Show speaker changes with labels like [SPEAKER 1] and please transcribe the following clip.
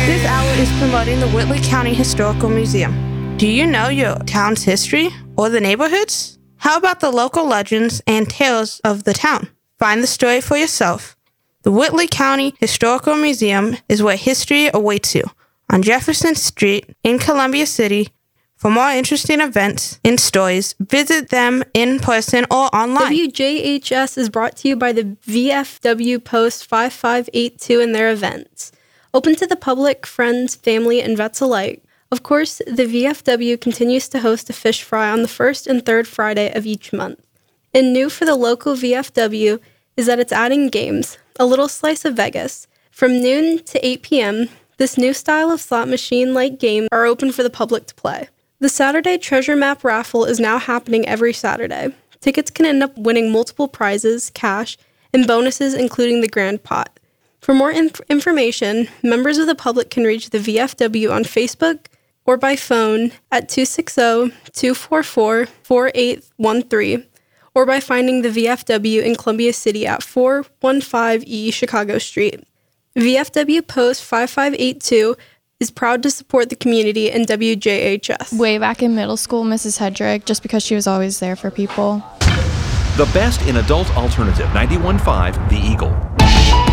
[SPEAKER 1] This hour is promoting the Whitley County Historical Museum. Do you know your town's history or the neighborhoods? How about the local legends and tales of the town? Find the story for yourself. The Whitley County Historical Museum is where history awaits you on Jefferson Street in Columbia City. For more interesting events and stories, visit them in person or online.
[SPEAKER 2] WJHS is brought to you by the VFW Post 5582 and their events. Open to the public, friends, family, and vets alike. Of course, the VFW continues to host a fish fry on the first and third Friday of each month. And new for the local VFW is that it's adding games, a little slice of Vegas. From noon to 8 p.m., this new style of slot machine-like game are open for the public to play. The Saturday Treasure Map raffle is now happening every Saturday. Tickets can end up winning multiple prizes, cash, and bonuses, including the grand pot. For more information, members of the public can reach the VFW on Facebook or by phone at 260-244-4813 or by finding the VFW in Columbia City at 415 E Chicago Street. VFW Post 5582 is proud to support the community and WJHS.
[SPEAKER 3] Way back in middle school, Mrs. Hedrick, just because she was always there for people.
[SPEAKER 4] The best in adult alternative, 91.5 The Eagle.